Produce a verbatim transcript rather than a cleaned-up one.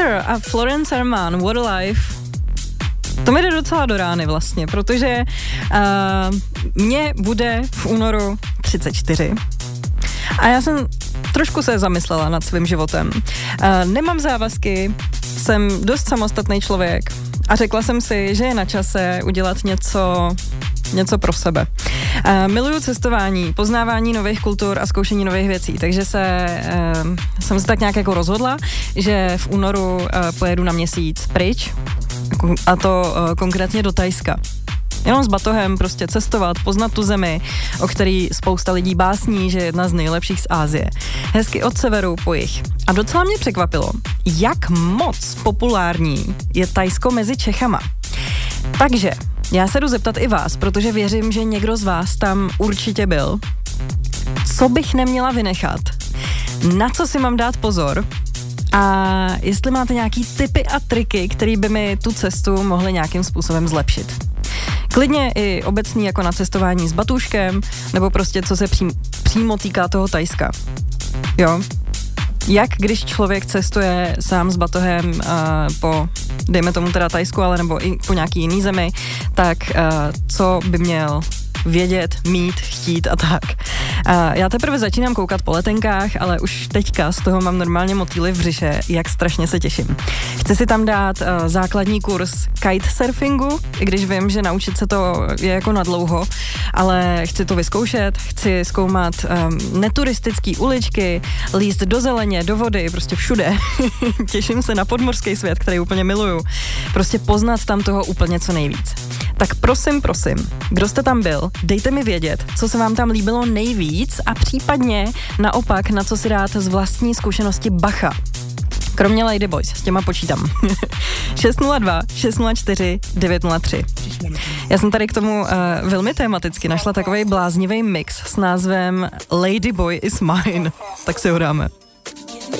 Usher a Florence Armán, What a Life. To mi jde docela do rány vlastně, protože uh, mě bude v únoru třicet čtyři a já jsem trošku se zamyslela nad svým životem. Uh, nemám závazky, jsem dost samostatný člověk a řekla jsem si, že je na čase udělat něco, něco pro sebe. Uh, miluju cestování, poznávání nových kultur a zkoušení nových věcí, takže se, uh, jsem se tak nějak jako rozhodla, že v únoru uh, pojedu na měsíc pryč, a to uh, konkrétně do Thajska. Jenom s batohem prostě cestovat, poznat tu zemi, o který spousta lidí básní, že je jedna z nejlepších z Asie. Hezky od severu po jih. A docela mě překvapilo, jak moc populární je Thajsko mezi Čechama. Takže já se jdu zeptat i vás, protože věřím, že někdo z vás tam určitě byl. Co bych neměla vynechat? Na co si mám dát pozor? A jestli máte nějaký tipy a triky, které by mi tu cestu mohly nějakým způsobem zlepšit. Klidně i obecný jako na cestování s batůžkem, nebo prostě co se přím, přímo týká toho Thajska. Jo? Jak když člověk cestuje sám s batohem uh, po, dejme tomu teda Thajsku, ale nebo i po nějaký jiný zemi, tak uh, co by měl vědět, mít, chtít a tak. A já teprve začínám koukat po letenkách, ale už teďka z toho mám normálně motýly v břiše, jak strašně se těším. Chci si tam dát uh, základní kurz kitesurfingu, i když vím, že naučit se to je jako nadlouho, ale chci to vyzkoušet, chci zkoumat um, neturistický uličky, líst do zeleně, do vody, prostě všude. Těším se na podmořský svět, který úplně miluju. Prostě poznat tam toho úplně co nejvíc. Tak prosím, prosím, kdo jste tam byl, dejte mi vědět, co se vám tam líbilo nejvíc a případně naopak, na co si dát z vlastní zkušenosti bacha. Kromě Lady Boys, s těma počítám. šest nula dva šest nula čtyři devět nula tři. Já jsem tady k tomu uh, velmi tematicky našla takovej bláznivý mix s názvem Lady Boy is mine. Tak si ho dáme.